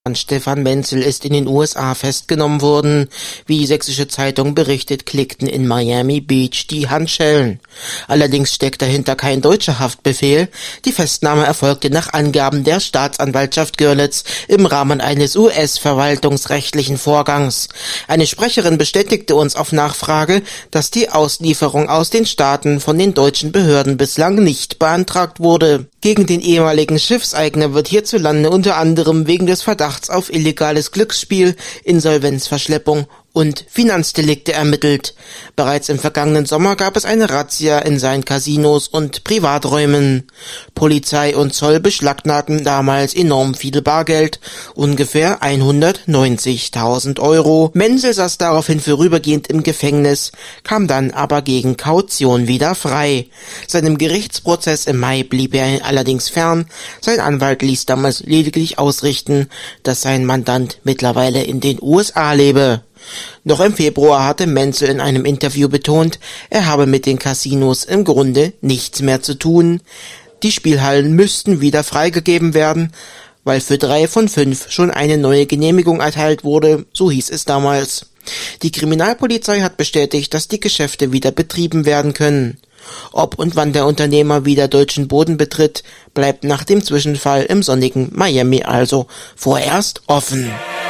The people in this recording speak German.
Stefan Menzel ist in den USA festgenommen worden. Wie die Sächsische Zeitung berichtet, klickten in Miami Beach die Handschellen. Allerdings steckt dahinter kein deutscher Haftbefehl. Die Festnahme erfolgte nach Angaben der Staatsanwaltschaft Görlitz im Rahmen eines US-verwaltungsrechtlichen Vorgangs. Eine Sprecherin bestätigte uns auf Nachfrage, dass die Auslieferung aus den Staaten von den deutschen Behörden bislang nicht beantragt wurde. Gegen den ehemaligen Schiffseigner wird hierzulande unter anderem wegen des Verdachts auf illegales Glücksspiel, Insolvenzverschleppung und Finanzdelikte ermittelt. Bereits im vergangenen Sommer gab es eine Razzia in seinen Casinos und Privaträumen. Polizei und Zoll beschlagnahmten damals enorm viel Bargeld, ungefähr 190.000 Euro. Menzel saß daraufhin vorübergehend im Gefängnis, kam dann aber gegen Kaution wieder frei. Seinem Gerichtsprozess im Mai blieb er allerdings fern. Sein Anwalt ließ damals lediglich ausrichten, dass sein Mandant mittlerweile in den USA lebe. Noch im Februar hatte Menzel in einem Interview betont, er habe mit den Casinos im Grunde nichts mehr zu tun. Die Spielhallen müssten wieder freigegeben werden, weil für 3 von 5 schon eine neue Genehmigung erteilt wurde, so hieß es damals. Die Kriminalpolizei hat bestätigt, dass die Geschäfte wieder betrieben werden können. Ob und wann der Unternehmer wieder deutschen Boden betritt, bleibt nach dem Zwischenfall im sonnigen Miami also vorerst offen.